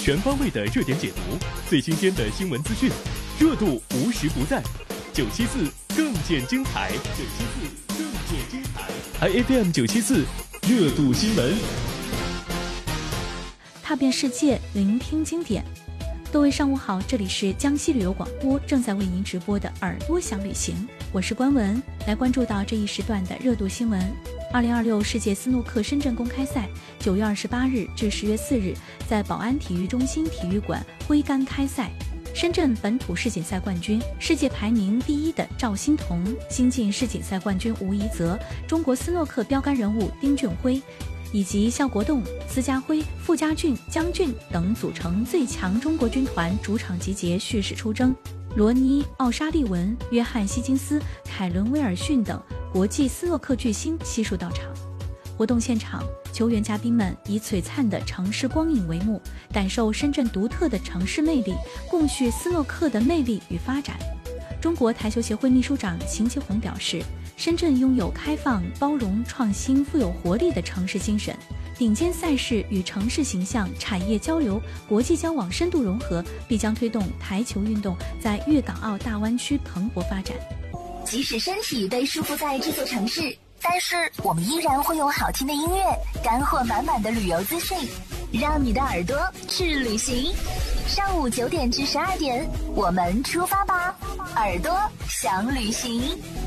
全方位的热点解读，最新鲜的新闻资讯，热度无时不在。974更见精彩，974更见精彩。IFM 974热度新闻， 踏遍世界，聆听经典。各位上午好，这里是江西旅游广播正在为您直播的耳朵想旅行，我是关文，来关注到这一时段的热度新闻。2026世界斯诺克深圳公开赛9月28日至10月4日在宝安体育中心体育馆挥杆开赛。深圳本土世锦赛冠军、世界排名第1的赵欣彤，新晋世锦赛冠军吴怡泽，中国斯诺克标杆人物丁俊晖，以及肖国栋、司家辉、傅家俊、姜俊等组成最强中国军团主场集结，蓄势出征。罗尼·奥沙利文、约翰·希金斯、凯伦·威尔逊等国际斯诺克巨星悉数到场。活动现场，球员嘉宾们以璀璨的城市光影为幕，感受深圳独特的城市魅力，共叙斯诺克的魅力与发展。中国台球协会秘书长邢其红表示，深圳拥有开放、包容、创新、富有活力的城市精神，顶尖赛事与城市形象、产业交流、国际交往深度融合，必将推动台球运动在粤港澳大湾区蓬勃发展。 即使身体被束缚在这座城市，但是我们依然会用好听的音乐、干货满满的旅游资讯，让你的耳朵去旅行。上午9点至12点，我们出发吧，耳朵想旅行。